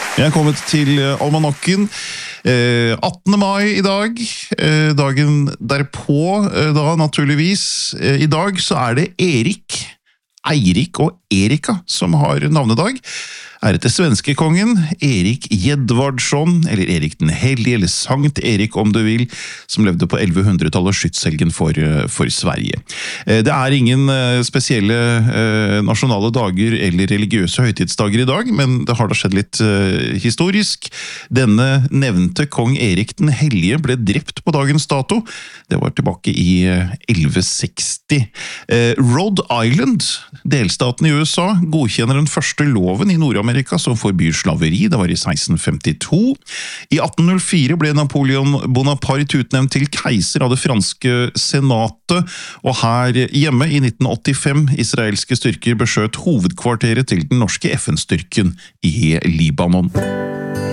Jeg er kommet til almanakken. 18. mai I dag, dagen derpå, da naturligvis. I dag så er det Erik, Eirik og Erika som har navnedag. Til svenskekongen, Erik Edvardsson, eller Erik den Hellige, eller Sankt Erik om du vil, som levde på 1100-tallet og skytshelgen for Sverige. Det ingen spesielle nasjonale dager eller religiøse høytidsdager I dag, men det har da skjedd litt historisk. Denne nevnte kong Erik den Hellige ble drept på dagens dato. Det var tilbake I 1160. Rhode Island, delstaten I USA, godkjenner den første loven I Nord-Amerika som forbyr slaveri, det var I 1652. I 1804 ble Napoleon Bonaparte utnevnt til keiser av det franske senatet, og her hjemme I 1985 israelske styrker beskjøt hovedkvarteret til den norske FN-styrken I Libanon.